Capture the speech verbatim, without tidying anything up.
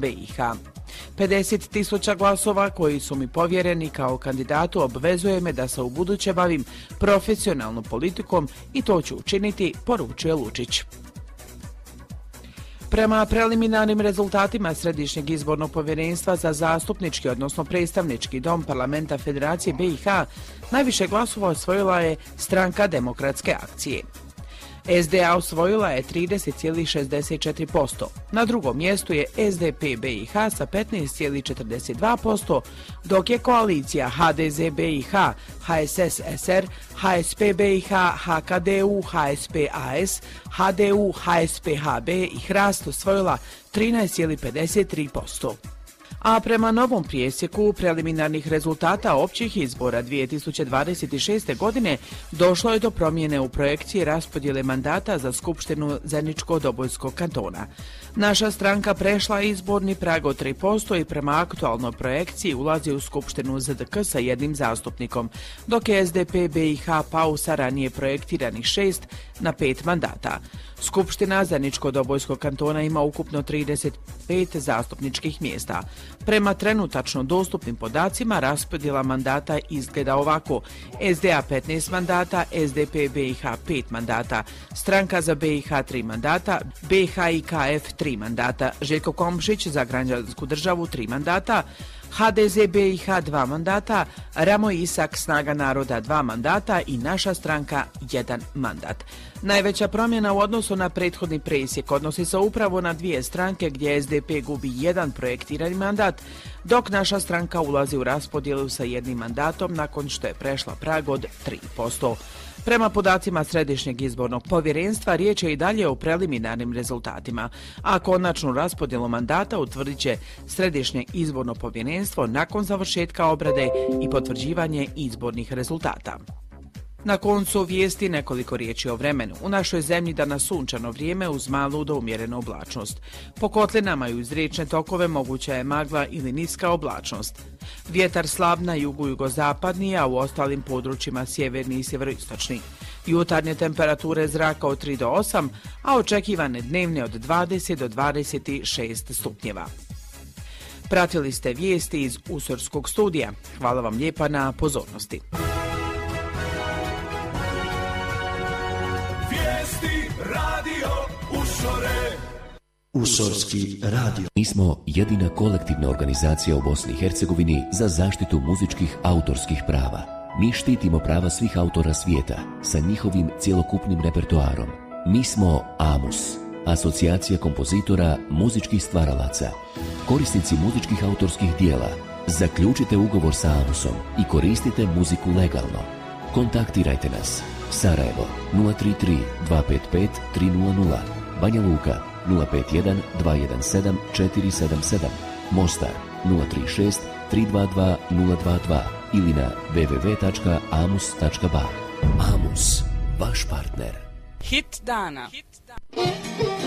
B i H. pedeset tisuća glasova koji su mi povjereni kao kandidatu obvezuje me da se u buduće bavim profesionalnom politikom i to ću učiniti, poručuje Lučić. Prema preliminarnim rezultatima Središnjeg izbornog povjerenstva za zastupnički, odnosno predstavnički dom parlamenta Federacije B i H, najviše glasova osvojila je Stranka demokratske akcije. S D A osvojila je trideset zarez šezdeset četiri posto. Na drugom mjestu je S D P B i H sa petnaest zarez četrdeset dva posto, dok je koalicija H D Z B i H, H S S S R, H S P B i H, H K D U, H S P A S, H D U, H S P H B i Hrast osvojila trinaest zarez pedeset tri posto. A prema novom presjeku preliminarnih rezultata općih izbora dvije tisuće dvadeset šeste. godine došlo je do promjene u projekciji raspodjele mandata za Skupštinu Zeničko-Dobojskog kantona. Naša stranka prešla izborni prag od tri posto i prema aktualnoj projekciji ulazi u Skupštinu Z D K sa jednim zastupnikom, dok je S D P B i H pao sa ranije projektiranih šest na pet mandata. Skupština Zeničko-Dobojskog kantona ima ukupno trideset pet zastupničkih mjesta. Prema trenutačno dostupnim podacima, raspodjela mandata izgleda ovako: S D A petnaest mandata, S D P B i H pet mandata, Stranka za B i H tri mandata, B H I K F tri mandata, Željko Komšić za građansku državu tri mandata, H D Z B i H dva mandata, Ramo Isak Snaga naroda dva mandata i Naša stranka jedan mandat. Najveća promjena u odnosu na prethodni presjek odnosi se upravo na dvije stranke gdje S D P gubi jedan projektirani mandat, dok Naša stranka ulazi u raspodjelu sa jednim mandatom nakon što je prešla prag od tri posto. Prema podacima Središnjeg izbornog povjerenstva, riječ je i dalje o preliminarnim rezultatima, a konačnu raspodjelu mandata utvrdit će Središnje izborno povjerenstvo nakon završetka obrade i potvrđivanje izbornih rezultata. Na koncu vijesti nekoliko riječi o vremenu. U našoj zemlji danas sunčano vrijeme uz malu do umjerenu oblačnost. Po kotlinama i uz riječne tokove moguća je magla ili niska oblačnost. Vjetar slab na jugu jugozapadni, a u ostalim područjima sjeverni i sjeveroistočni. Jutarnje temperature zraka od tri do osam, a očekivane dnevne od dvadeset do dvadeset šest stupnjeva. Pratili ste vijesti iz Usorskog studija. Hvala vam lijepa na pozornosti. Radio Usore. Usorski radio. Mi smo jedina kolektivna organizacija u Bosni i Hercegovini za zaštitu muzičkih autorskih prava. Mi štitimo prava svih autora svijeta sa njihovim cjelokupnim repertoarom. Mi smo AMUS, Asocijacija kompozitora muzičkih stvaralaca. Korisnici muzičkih autorskih dijela, zaključite ugovor sa AMUSom i koristite muziku legalno. Kontaktirajte nas. Sarajevo nula tri tri dva pet pet tri nula nula, Banja Luka nula pet jedan dva jedan sedam četiri sedam sedam, Mostar nula tri šest tri dva dva nula dva dva ili na w w w tačka amus tačka ba. AMUS, vaš partner. Hit dana.